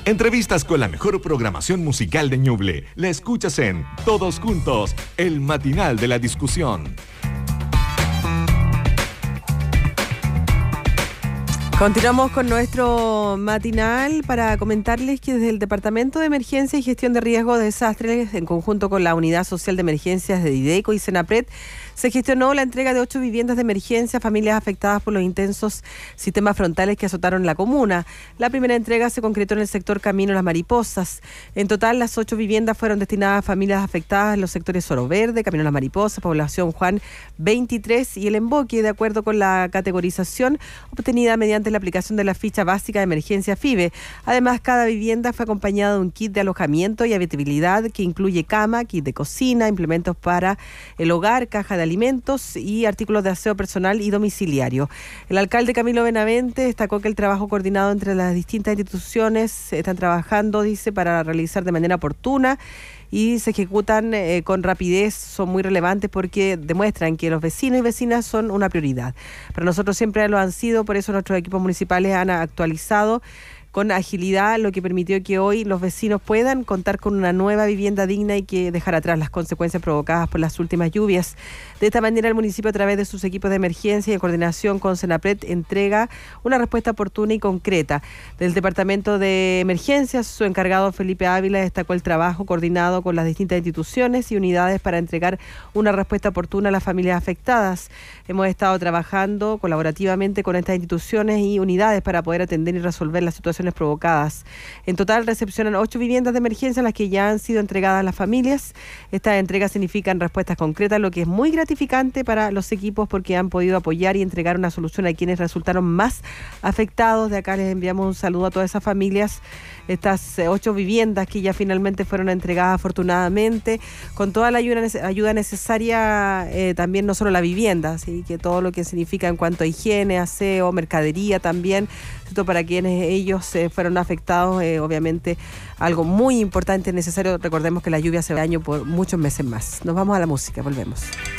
Entrevistas con la mejor programación musical de Ñuble. La escuchas en Todos Juntos, el matinal de la discusión. Continuamos con nuestro matinal para comentarles que desde el Departamento de Emergencia y Gestión de Riesgos de Desastres, en conjunto con la Unidad Social de Emergencias de Dideco y Senapred, se gestionó la entrega de 8 viviendas de emergencia a familias afectadas por los intensos sistemas frontales que azotaron la comuna. La primera entrega se concretó en el sector Camino Las Mariposas. En total, las 8 viviendas fueron destinadas a familias afectadas en los sectores Soro Verde, Camino Las Mariposas, Población Juan 23 y El Emboque, de acuerdo con la categorización obtenida mediante la aplicación de la ficha básica de emergencia FIBE. Además, cada vivienda fue acompañada de un kit de alojamiento y habitabilidad que incluye cama, kit de cocina, implementos para el hogar, caja de alimentos y artículos de aseo personal y domiciliario. El alcalde Camilo Benavente destacó que el trabajo coordinado entre las distintas instituciones están trabajando, dice, para realizar de manera oportuna y se ejecutan con rapidez, son muy relevantes porque demuestran que los vecinos y vecinas son una prioridad. Para nosotros siempre lo han sido, por eso nuestros equipos municipales han actualizado con agilidad, lo que permitió que hoy los vecinos puedan contar con una nueva vivienda digna y que dejar atrás las consecuencias provocadas por las últimas lluvias. De esta manera, el municipio, a través de sus equipos de emergencia y en coordinación con Senapred, entrega una respuesta oportuna y concreta. Del Departamento de Emergencias, su encargado Felipe Ávila destacó el trabajo coordinado con las distintas instituciones y unidades para entregar una respuesta oportuna a las familias afectadas. Hemos estado trabajando colaborativamente con estas instituciones y unidades para poder atender y resolver las situaciones provocadas. En total recepcionan 8 viviendas de emergencia, las que ya han sido entregadas a las familias. Estas entregas significan respuestas concretas, lo que es muy gratificante para los equipos porque han podido apoyar y entregar una solución a quienes resultaron más afectados. De acá les enviamos un saludo a todas esas familias. Estas 8 viviendas que ya finalmente fueron entregadas afortunadamente, con toda la ayuda necesaria, también no solo la vivienda, ¿sí? Que todo lo que significa en cuanto a higiene, aseo, mercadería también, ¿cierto? Para quienes ellos fueron afectados, obviamente algo muy importante, necesario. Recordemos que la lluvia se va año por muchos meses más. Nos vamos a la música, volvemos.